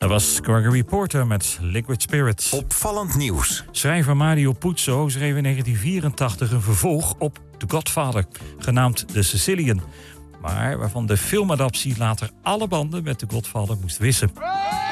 Dat was Gregory Porter met Liquid Spirit. Opvallend nieuws. Schrijver Mario Puzo schreef in 1984 een vervolg op The Godfather, genaamd The Sicilian. Maar waarvan de filmadaptie later alle banden met The Godfather moest wissen.